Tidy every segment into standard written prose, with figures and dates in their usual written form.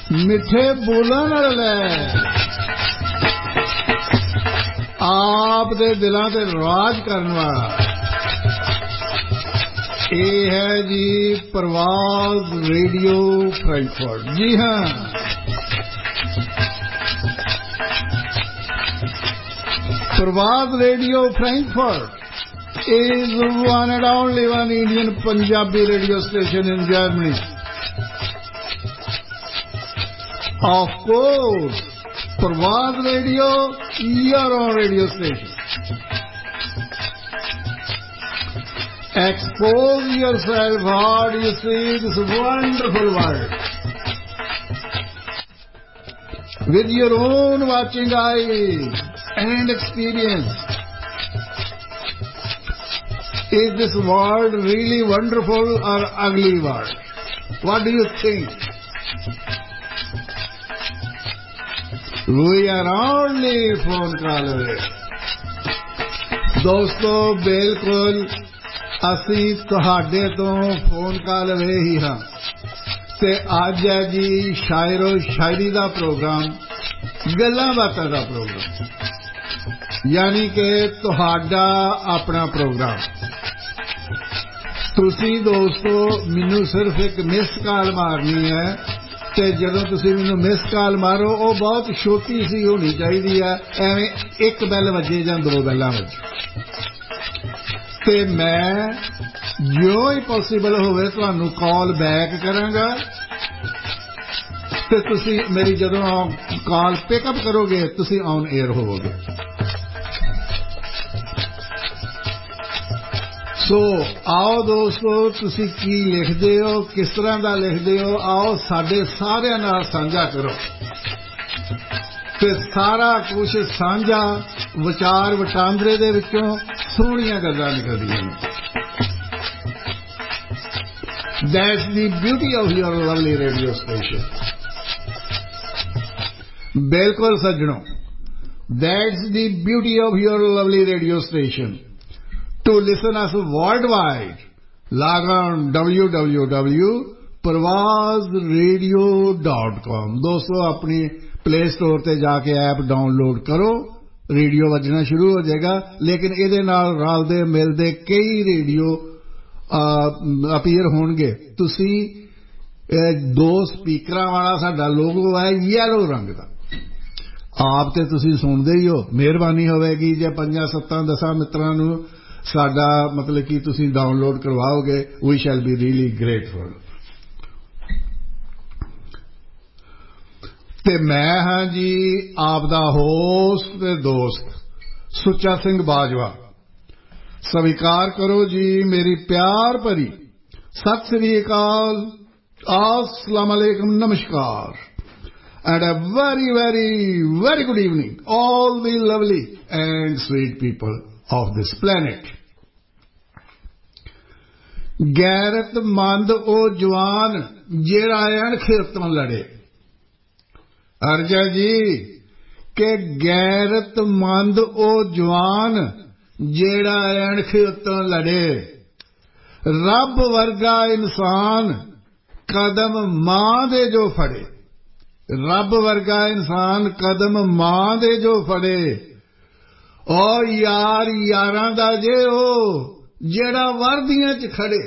मिठे बोलन वाले आप दे दिलों ते राज करने वाला ये है जी प्रवास रेडियो फ्रैंकफर्ट। जी हाँ, प्रवास radio Frankfurt is one and only one Indian Punjabi radio station in Germany. Of course, Pravaz Radio, your own radio station. Expose yourself, how do you see this wonderful world? With your own watching eyes and experience. Is this world really wonderful or ugly world? What do you think? We are only phone call away. दोस्तों बिल्कुल ਅਸੀਂ ਤੁਹਾਡੇ ਤੋਂ phone call ਅਵੇ ਹੀ ਹਾਂ ਤੇ ਅੱਜ ਹੈ ਜੀ ਸ਼ਾਇਰੋ ਸ਼ਾਇਰੀ ਦਾ ਪ੍ਰੋਗਰਾਮ, ਗੱਲਾਂ ਬਾਤਾਂ ਦਾ ਪ੍ਰੋਗਰਾਮ, ਯਾਨੀ ਕਿ ਤੁਹਾਡਾ ਆਪਣਾ ਪ੍ਰੋਗਰਾਮ। ਤੁਸੀਂ ਦੋਸਤੋ ਮੈਨੂੰ ਸਿਰਫ ਇੱਕ ਮਿਸ ਕਾਲ ਮਾਰਨੀ ਹੈ ਤੇ ਜਦੋਂ ਤੁਸੀਂ ਮੈਨੂੰ ਮਿਸ ਕਾਲ ਮਾਰੋ ਉਹ ਬਹੁਤ ਛੋਟੀ ਸੀ ਹੋਣੀ ਚਾਹੀਦੀ ਹੈ, ਐਵੇਂ ਇੱਕ ਬੈਲ ਵੱਜੇ ਜਾਂ ਦੋ ਬੈਲਾਂ ਵੱਜੇ ਤੇ ਮੈਂ ਜੋ ਹੀ ਪੋਸੀਬਲ ਹੋਵੇ ਤੁਹਾਨੂੰ ਕਾਲ ਬੈਕ ਕਰਾਂਗਾ ਤੇ ਤੁਸੀਂ ਮੇਰੀ ਜਦੋਂ ਕਾਲ ਪਿਕਅਪ ਕਰੋਗੇ ਤੁਸੀਂ ਔਨ 에ਅਰ ਹੋਵੋਗੇ। ਸੋ ਆਓ ਦੋਸਤੋ, ਤੁਸੀਂ ਕੀ ਲਿਖਦੇ ਹੋ, ਕਿਸ ਤਰ੍ਹਾਂ ਦਾ ਲਿਖਦੇ ਹੋ, ਆਓ ਸਾਡੇ ਸਾਰਿਆਂ ਨਾਲ ਸਾਂਝਾ ਕਰੋ ਤੇ ਸਾਰਾ ਕੁਝ ਸਾਂਝਾ ਵਿਚਾਰ ਵਟਾਂਦਰੇ ਦੇ ਵਿੱਚੋਂ ਸੋਹਣੀਆਂ ਗੱਲਾਂ ਨਿਕਲਦੀਆਂ ਨੇ। That's the beauty of your lovely radio station. ਬਿਲਕੁਲ ਸੱਜਣੋ, that's the beauty of your lovely radio station. To listen us worldwide, log on www.pravasradio.com। ਦੋਸਤੋ ਆਪਣੀ प्ले स्टोर ਤੇ ਜਾ ਕੇ ਐਪ ਡਾਊਨਲੋਡ ਕਰੋ, ਰੇਡੀਓ ਵੱਜਣਾ ਸ਼ੁਰੂ ਹੋ ਜਾਏਗਾ। ਲੇਕਿਨ ਇਹਦੇ ਨਾਲ ਰਲਦੇ ਮਿਲਦੇ ਕਈ ਰੇਡੀਓ ਅਪੀਅਰ ਹੋਣਗੇ। ਤੁਸੀਂ ਦੋ ਸਪੀਕਰਾਂ ਵਾਲਾ ਸਾਡਾ ਲੋਗੋ ਹੈ ਯੈਲੋ ਰੰਗ ਦਾ, ਆਪ ਤੇ ਤੁਸੀਂ ਸੁਣਦੇ ਹੀ ਹੋ। ਮਿਹਰਬਾਨੀ ਹੋਵੇਗੀ ਜੇ 5-7-10 ਮਿੱਤਰਾਂ ਨੂੰ ਸਾਡਾ ਮਤਲਬ ਕਿ ਤੁਸੀਂ ਡਾਊਨਲੋਡ ਕਰਵਾਓਗੇ। ਵੀ ਸ਼ੈਲ ਬੀ ਰੀਅਲੀ ਗ੍ਰੇਟਫੁਲ। ਤੇ ਮੈਂ ਹਾਂ ਜੀ ਆਪ ਦਾ ਹੋਸਟ ਤੇ ਦੋਸਤ ਸੁੱਚਾ ਸਿੰਘ ਬਾਜਵਾ। स्वीकार करो जी मेरी प्यार भरी सत श्री अकाल, अस्सलाम वालेकुम, नमस्कार and a very very very good evening all the lovely and sweet people of this planet। गैरतमंद ओ जवान जेड़ा अणख तो लड़े। अर्जा जी के गैरतमंद ओ जवान ਜਿਹੜਾ ਅਣਖ ਉੱਤੋਂ ਲੜੇ। ਰੱਬ ਵਰਗਾ ਇਨਸਾਨ ਕਦਮ ਮਾਂ ਦੇ ਜੋ ਫੜੇ। ਰੱਬ ਵਰਗਾ ਇਨਸਾਨ ਕਦਮ ਮਾਂ ਦੇ ਜੋ ਫੜੇ। ਓ ਯਾਰ ਯਾਰਾਂ ਦਾ ਜੇ ਉਹ ਜਿਹੜਾ ਵਰਦੀਆਂ 'ਚ ਖੜੇ।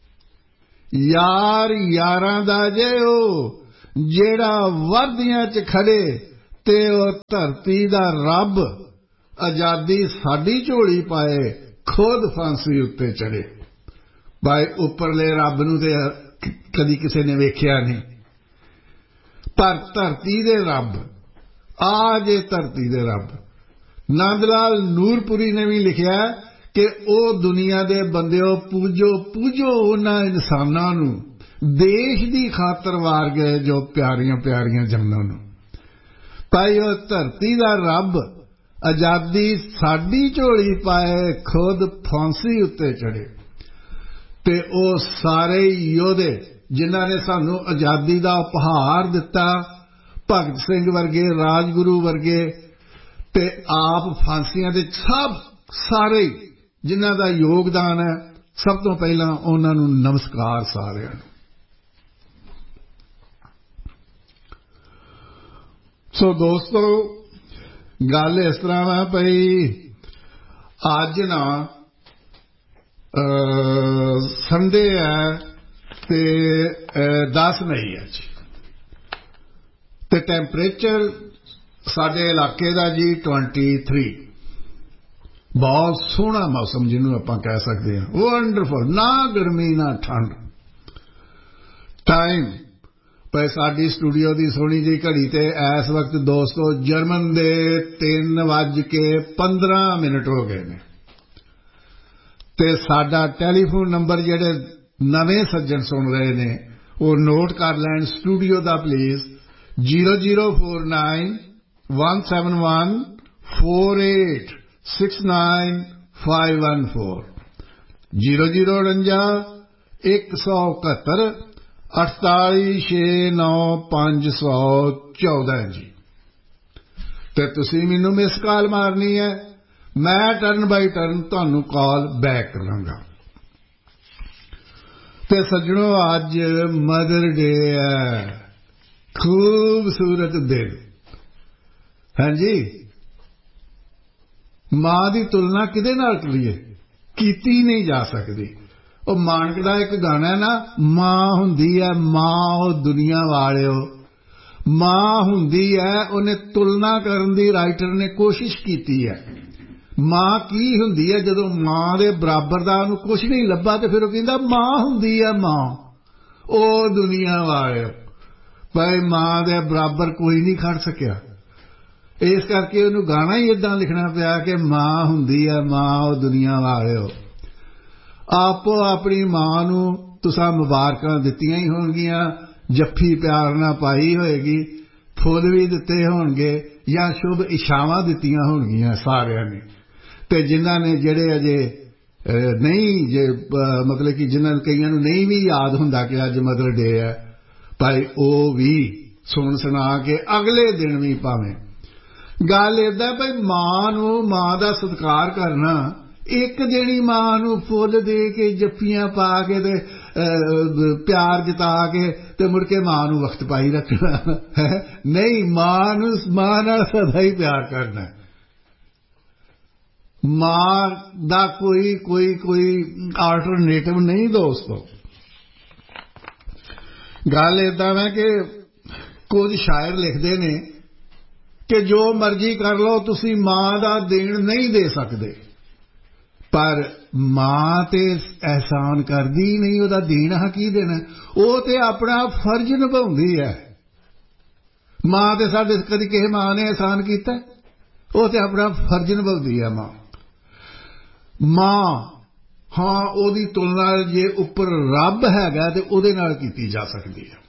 ਯਾਰ ਯਾਰਾਂ ਦਾ ਜੇ ਉਹ ਜਿਹੜਾ ਵਰਦੀਆਂ 'ਚ ਖੜੇ ਤੇ ਉਹ ਧਰਤੀ ਦਾ ਰੱਬ आजादी साडी झोली पाए खुद फांसी उत्ते चढ़े। भाई उपरले रब नूं ते कदी किसी ने वेख्या नहीं, पर धरती दे रब आ जे धरती दे रब। नंदलाल नूरपुरी ने भी लिखिया कि ओ दुनिया दे बंदिओ पूजो पूजो उन्हां इंसानां नूं देश दी खातर वार गए जो प्यारियां प्यारियां जानां नूं। भाई ओ धरती दा रब आजादी साडी झोली पाए खुद फांसी उत्ते चढ़े। ते ओ सारे योधे जिन्हां ने सानू आजादी दा उपहार दिता, भगत सिंह वर्गे, राजगुरु वर्गे ते आप फांसियां दे सब सारे जिन्हां दा योगदान है, सब तो पहला उन्हां नू नमस्कार सारिआं नू। ਸੋ ਦੋਸਤੋ ਗੱਲ ਇਸ ਤਰ੍ਹਾਂ ਵਾ ਭਈ ਅੱਜ ਨਾ ਸੰਡੇ ਹੈ ਤੇ 10 ਮਈ ਹੈ ਜੀ ਤੇ ਟੈਂਪਰੇਚਰ ਸਾਡੇ ਇਲਾਕੇ ਦਾ ਜੀ 23 ਬਹੁਤ ਸੋਹਣਾ ਮੌਸਮ ਜਿਹਨੂੰ ਆਪਾਂ ਕਹਿ ਸਕਦੇ ਹਾਂ ਵੰਡਰਫੁਲ ਨਾ ਗਰਮੀ ਨਾ ਠੰਡ ਟਾਈਮ ਪਰ ਸਾਡੀ ਸਟੂਡੀਓ ਦੀ ਸੋਹਣੀ ਜਿਹੀ ਘੜੀ ਤੇ ਇਸ ਵਕਤ ਦੋਸਤੋ ਜਰਮਨ ਦੇ 3:15 ਹੋ ਗਏ ਨੇ ਤੇ ਸਾਡਾ ਟੈਲੀਫੋਨ ਨੰਬਰ ਜਿਹੜੇ ਨਵੇਂ ਸੱਜਣ ਸੁਣ ਰਹੇ ਨੇ ਉਹ ਨੋਟ ਕਰ ਲੈਣ ਸਟੂਡੀਓ ਦਾ ਪਲੀਜ਼ 0049 171 4869514 0049 171 48695514 ਜੀ ਤੇ ਤੁਸੀਂ ਮੈਨੂੰ ਮਿਸ ਕਾਲ ਮਾਰਨੀ ਹੈ ਮੈਂ ਟਰਨ ਬਾਈ ਟਰਨ ਤੁਹਾਨੂੰ ਕਾਲ ਬੈਕ ਕਰਾਂਗਾ ਤੇ ਸੱਜਣੋ ਅੱਜ ਮਦਰ ਡੇ ਹੈ ਖੂਬਸੂਰਤ ਦਿਨ ਹਾਂਜੀ ਮਾਂ ਦੀ ਤੁਲਨਾ ਕਿਹਦੇ ਨਾਲ ਕਰੀਏ ਕੀਤੀ ਨਹੀਂ ਜਾ ਸਕਦੀ ਉਹ ਮਾਨਕ ਦਾ ਇੱਕ ਗਾਣਾ ਨਾ ਮਾਂ ਹੁੰਦੀ ਹੈ ਮਾਂ ਉਹ ਦੁਨੀਆ ਵਾਲਿਓ ਮਾਂ ਹੁੰਦੀ ਹੈ ਉਹਨੇ ਤੁਲਨਾ ਕਰਨ ਦੀ ਰਾਈਟਰ ਨੇ ਕੋਸ਼ਿਸ਼ ਕੀਤੀ ਹੈ ਮਾਂ ਕੀ ਹੁੰਦੀ ਹੈ ਜਦੋਂ ਮਾਂ ਦੇ ਬਰਾਬਰ ਦਾ ਉਹਨੂੰ ਕੁਝ ਨਹੀਂ ਲੱਭਾ ਤੇ ਫਿਰ ਉਹ ਕਹਿੰਦਾ ਮਾਂ ਹੁੰਦੀ ਹੈ ਮਾਂ ਉਹ ਦੁਨੀਆ ਵਾਲਿਓ ਭਾਈ ਮਾਂ ਦੇ ਬਰਾਬਰ ਕੋਈ ਨਹੀਂ ਖੜ ਸਕਿਆ ਇਸ ਕਰਕੇ ਉਹਨੂੰ ਗਾਣਾ ਹੀ ਇਦਾਂ ਲਿਖਣਾ ਪਿਆ ਕਿ ਮਾਂ ਹੁੰਦੀ ਹੈ ਮਾਂ ਉਹ ਦੁਨੀਆ ਵਾਲਿਓ ਆਪੋ ਆਪਣੀ ਮਾਂ ਨੂੰ ਤੁਸੀਂ ਮੁਬਾਰਕਾਂ ਦਿੱਤੀਆਂ ਹੀ ਹੋਣਗੀਆਂ ਜੱਫੀ ਪਿਆਰ ਨਾਲ ਪਾਈ ਹੋਏਗੀ ਫੁੱਲ ਵੀ ਦਿੱਤੇ ਹੋਣਗੇ ਜਾਂ ਸ਼ੁਭ ਇਸ਼ਾਵਾਂ ਦਿੱਤੀਆਂ ਹੋਣਗੀਆਂ ਸਾਰਿਆਂ ਨੇ ਤੇ ਜਿਨ੍ਹਾਂ ਨੇ ਜਿਹੜੇ ਅਜੇ ਨਹੀਂ ਜੇ ਮਤਲਬ ਕਿ ਜਿਨ੍ਹਾਂ ਨੂੰ ਕਈਆਂ ਨੂੰ ਨਹੀਂ ਵੀ ਯਾਦ ਹੁੰਦਾ ਕਿ ਅੱਜ ਮਦਰ ਡੇ ਹੈ ਭਾਈ ਉਹ ਵੀ ਸੁਣ ਸੁਣਾ ਕੇ ਅਗਲੇ ਦਿਨ ਵੀ ਭਾਵੇਂ ਗੱਲ ਏਦਾਂ ਭਾਈ ਮਾਂ ਨੂੰ ਮਾਂ ਦਾ ਸਤਿਕਾਰ ਕਰਨਾ ਇੱਕ ਦਿਨ ਹੀ ਮਾਂ ਨੂੰ ਫੁੱਲ ਦੇ ਕੇ ਜੱਫੀਆਂ ਪਾ ਕੇ ਤੇ ਪਿਆਰ ਜਤਾ ਕੇ ਤੇ ਮੁੜ ਕੇ ਮਾਂ ਨੂੰ ਵਕਤ ਪਾਈ ਰੱਖਣਾ ਨਹੀਂ ਮਾਂ ਨੂੰ ਮਾਂ ਨਾਲ ਸਦਾ ਹੀ ਪਿਆਰ ਕਰਨਾ ਮਾਂ ਦਾ ਕੋਈ ਆਲਟਰਨੇਟਿਵ ਨਹੀਂ ਦੋਸਤੋ ਗੱਲ ਏਦਾਂ ਹੈ ਕਿ ਕੁਝ ਸ਼ਾਇਰ ਲਿਖਦੇ ਨੇ ਕਿ ਜੋ ਮਰਜ਼ੀ ਕਰ ਲਓ ਤੁਸੀਂ ਮਾਂ ਦਾ ਦੇਣ ਨਹੀਂ ਦੇ ਸਕਦੇ ਪਰ ਮਾਂ ਤੇ ਅਹਿਸਾਨ ਕਰਦੀ ਨਹੀਂ ਉਹਦਾ ਦੇਣਾ ਕੀ ਦੇਣਾ ਉਹ ਤੇ ਆਪਣਾ ਫਰਜ਼ ਨਿਭਾਉਂਦੀ ਹੈ ਮਾਂ ਤੇ ਸਾਡੇ ਕਦੀ ਕਿਸੇ ਮਾਂ ਨੇ ਅਹਿਸਾਨ ਕੀਤਾ ਉਹ ਤੇ ਆਪਣਾ ਫਰਜ਼ ਨਿਭਾਉਂਦੀ ਹੈ ਮਾਂ ਹਾਂ ਉਹਦੀ ਤੁਲਨਾ ਜੇ ਉੱਪਰ ਰੱਬ ਹੈਗਾ ਤੇ ਉਹਦੇ ਨਾਲ ਕੀਤੀ ਜਾ ਸਕਦੀ ਹੈ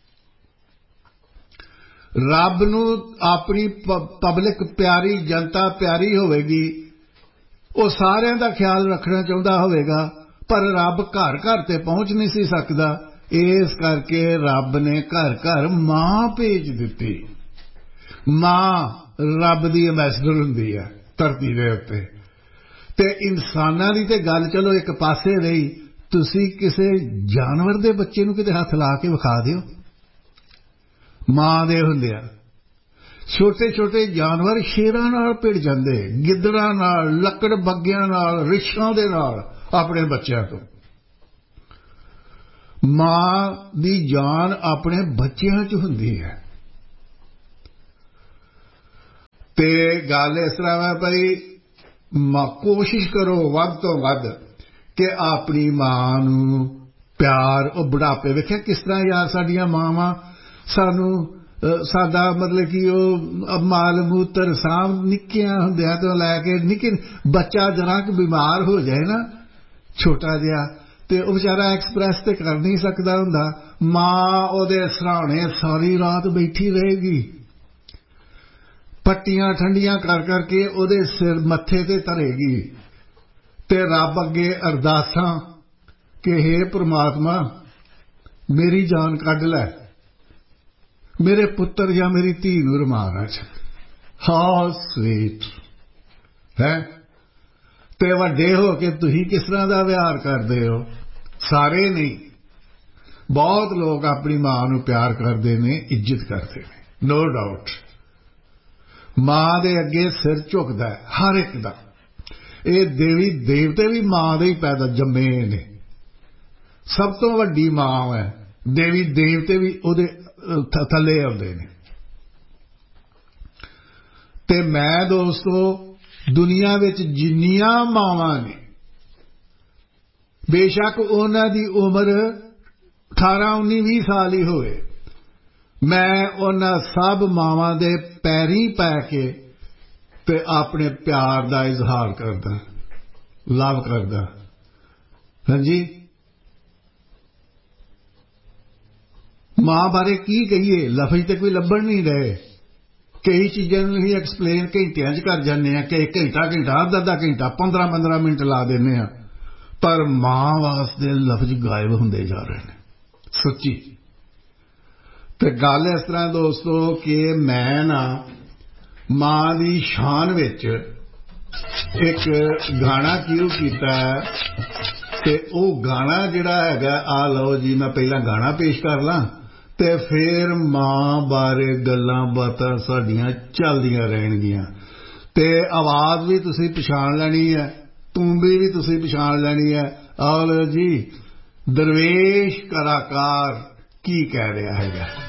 ਰੱਬ ਨੂੰ ਆਪਣੀ ਪਬਲਿਕ ਪਿਆਰੀ ਜਨਤਾ ਪਿਆਰੀ ਹੋਵੇਗੀ ਉਹ ਸਾਰਿਆਂ ਦਾ ਖਿਆਲ ਰੱਖਣਾ ਚਾਹੁੰਦਾ ਹੋਵੇਗਾ ਪਰ ਰੱਬ ਘਰ ਘਰ ਤੇ ਪਹੁੰਚ ਨਹੀਂ ਸੀ ਸਕਦਾ ਇਸ ਕਰਕੇ ਰੱਬ ਨੇ ਘਰ ਘਰ ਮਾਂ ਭੇਜ ਦਿੱਤੀ ਮਾਂ ਰੱਬ ਦੀ ਐਂਬੈਸਡਰ ਹੁੰਦੀ ਹੈ ਧਰਤੀ ਦੇ ਉੱਤੇ ਤੇ ਇਨਸਾਨਾਂ ਦੀ ਤੇ ਗੱਲ ਚਲੋ ਇੱਕ ਪਾਸੇ ਰਹੀ ਤੁਸੀਂ ਕਿਸੇ ਜਾਨਵਰ ਦੇ ਬੱਚੇ ਨੂੰ ਕਿਤੇ ਹੱਥ ਲਾ ਕੇ ਵਿਖਾ ਦਿਓ ਮਾਂ ਦੇ ਹੁੰਦਿਆਂ ਛੋਟੇ ਛੋਟੇ ਜਾਨਵਰ ਸ਼ੇਰਾਂ ਨਾਲ ਭਿੜ ਜਾਂਦੇ ਗਿੱਦੜਾਂ ਨਾਲ ਲੱਕੜ ਬੱਗਿਆਂ ਨਾਲ ਰਿਛਾਂ ਦੇ ਨਾਲ ਆਪਣੇ ਬੱਚਿਆਂ ਤੋਂ ਮਾਂ ਦੀ ਜਾਨ ਆਪਣੇ ਬੱਚਿਆਂ 'ਚ ਹੁੰਦੀ ਹੈ ਤੇ ਗੱਲ ਇਸ ਤਰ੍ਹਾਂ ਹੈ ਭਾਈ ਕੋਸ਼ਿਸ਼ ਕਰੋ ਵੱਧ ਤੋਂ ਵੱਧ ਕਿ ਆਪਣੀ ਮਾਂ ਨੂੰ ਪਿਆਰ ਉਹ ਬੁਢਾਪੇ ਵੇਖਿਆ ਕਿਸ ਤਰ੍ਹਾਂ ਯਾਰ ਸਾਡੀਆਂ ਮਾਵਾਂ ਸਾਨੂੰ ਸਾਡਾ ਮਤਲਬ ਕਿ ਉਹ ਮਾਲ ਮੂਤਰ ਸਾਂਭ ਨਿੱਕਿਆਂ ਹੁੰਦਿਆਂ ਤੋਂ ਲੈ ਕੇ ਨਿੱਕੇ ਬੱਚਾ ਜਰਾ ਕਿ ਬਿਮਾਰ ਹੋ ਜਾਏ ਨਾ ਛੋਟਾ ਜਿਹਾ ਤੇ ਉਹ ਵਿਚਾਰਾ ਐਕਸਪ੍ਰੈਸ ਤੇ ਕਰ ਨਹੀਂ ਸਕਦਾ ਹੁੰਦਾ ਮਾਂ ਉਹਦੇ ਸਰਾਣੇ ਸਾਰੀ ਰਾਤ ਬੈਠੀ ਰਹੇਗੀ ਪੱਟੀਆਂ ਠੰਡੀਆਂ ਕਰ ਕਰਕੇ ਉਹਦੇ ਸਿਰ ਮੱਥੇ ਤੇ ਧਰੇਗੀ ਤੇ ਰੱਬ ਅੱਗੇ ਅਰਦਾਸਾਂ ਕਿ ਹੇ ਪ੍ਰਮਾਤਮਾ ਮੇਰੀ ਜਾਨ ਕੱਢ ਲੈ ਮੇਰੇ ਪੁੱਤਰ ਜਾਂ ਮੇਰੀ ਧੀ ਨੂੰ ਰਮਾਨਾ ਚ ਹਾਊ ਸਵੀਟ ਹੈ ਤੇ ਵੱਡੇ ਹੋ ਕੇ ਤੁਸੀਂ ਕਿਸ ਤਰ੍ਹਾਂ ਦਾ ਵਿਹਾਰ ਕਰਦੇ ਹੋ ਸਾਰੇ ਨਹੀਂ ਬਹੁਤ ਲੋਕ ਆਪਣੀ ਮਾਂ ਨੂੰ ਪਿਆਰ ਕਰਦੇ ਨੇ ਇੱਜ਼ਤ ਕਰਦੇ ਨੇ ਨੋ ਡਾਊਟ ਮਾਂ ਦੇ ਅੱਗੇ ਸਿਰ ਝੁਕਦਾ ਹਰ ਇੱਕ ਦਾ। ਇਹ ਦੇਵੀ ਦੇਵਤੇ ਵੀ ਮਾਂ ਦੇ ਹੀ ਪੈਦਾ ਜੰਮੇ ਨੇ। ਸਭ ਤੋਂ ਵੱਡੀ ਮਾਂ ਹੈ। ਦੇਵੀ ਦੇਵਤੇ ਵੀ ਉਹਦੇ ਥੱਲੇ ਆਉਂਦੇ ਨੇ। ਤੇ ਮੈਂ ਦੋਸਤੋ ਦੁਨੀਆ ਵਿੱਚ ਜਿੰਨੀਆਂ ਮਾਵਾਂ ਨੇ, ਬੇਸ਼ੱਕ ਉਹਨਾਂ ਦੀ ਉਮਰ 18 19 20 ਸਾਲ ਹੀ ਹੋਵੇ, ਮੈਂ ਉਹਨਾਂ ਸਭ ਮਾਵਾਂ ਦੇ ਪੈਰੀਂ ਪੈ ਕੇ ਤੇ ਆਪਣੇ ਪਿਆਰ ਦਾ ਇਜ਼ਹਾਰ ਕਰਦਾ, ਲਵ ਕਰਦਾ। ਹਾਂਜੀ, ਮਾਂ ਬਾਰੇ ਕੀ ਕਹੀਏ, ਲਫ਼ਜ਼ ਤੇ ਕੋਈ ਲੱਭਣ ਨਹੀਂ ਰਹੇ। ਕਈ ਚੀਜ਼ਾਂ ਨੂੰ ਅਸੀਂ ਐਕਸਪਲੇਨ ਘੰਟਿਆਂ 'ਚ ਕਰ ਜਾਂਦੇ ਹਾਂ, ਕਿ ਘੰਟਾ ਅੱਧਾ ਘੰਟਾ 15 ਮਿੰਟ ਲਾ ਦਿੰਦੇ ਹਾਂ, ਪਰ ਮਾਂ ਵਾਸਤੇ ਲਫ਼ਜ਼ ਗਾਇਬ ਹੁੰਦੇ ਜਾ ਰਹੇ ਨੇ ਸੱਚੀ। ਤੇ ਗੱਲ ਇਸ ਤਰ੍ਹਾਂ ਦੋਸਤੋ ਕਿ ਮੈਂ ਨਾ ਮਾਂ ਦੀ ਸ਼ਾਨ ਵਿੱਚ ਇੱਕ ਗਾਣਾ ਕਿਉਂ ਕੀਤਾ ਤੇ ਉਹ ਗਾਣਾ ਜਿਹੜਾ ਹੈਗਾ, ਆ ਲਓ ਜੀ, ਮੈਂ ਪਹਿਲਾਂ ਗਾਣਾ ਪੇਸ਼ ਕਰ ਲਾਂ ਤੇ ਫਿਰ ਮਾਂ ਬਾਰੇ ਗੱਲਾਂ ਬਾਤਾਂ ਸਾਡੀਆਂ ਚੱਲਦੀਆਂ ਰਹਿਣਗੀਆਂ। ਤੇ ਆਵਾਜ਼ ਵੀ ਤੁਸੀਂ ਪਛਾਣ ਲੈਣੀ ਹੈ, ਤੂੰਬੀ ਵੀ ਤੁਸੀਂ ਪਛਾਣ ਲੈਣੀ ਹੈ। ਆਓ ਜੀ, ਦਰਵੇਸ਼ ਕਲਾਕਾਰ ਕੀ ਕਹਿ ਰਿਹਾ ਹੈਗਾ।